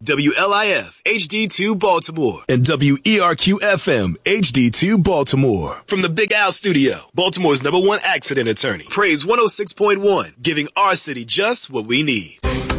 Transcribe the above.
WLIF HD2 Baltimore and WERQ FM HD2 Baltimore. From the Big Al Studio, Baltimore's #1 accident attorney. Praise 106.1, giving our city just what we need.